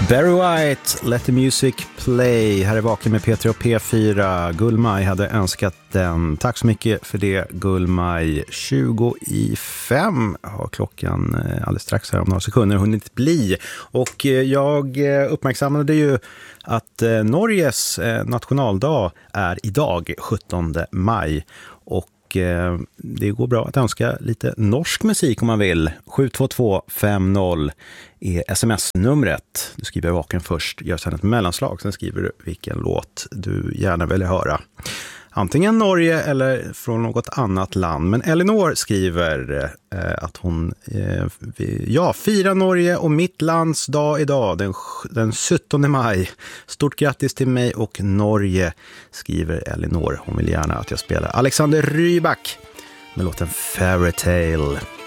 Barry White, Let the Music Play. Här är Vaken med Peter och P4. Gullmaj hade önskat den. Tack så mycket för det, Gullmaj. 20:05 har klockan alldeles strax här om några sekunder hunnit bli. Och jag uppmärksammade ju att Norges nationaldag är idag, 17 maj. Och det går bra att önska lite norsk musik om man vill. 72250 är sms-numret. Du skriver Vaken först, gör sedan ett mellanslag, sen skriver du vilken låt du gärna vill höra. Antingen Norge eller från något annat land. Men Elinor skriver att hon firar Norge och mitt lands dag idag, den 17 maj. Stort grattis till mig och Norge, skriver Elinor. Hon vill gärna att jag spelar Alexander Rybak med låten Fairy Tale.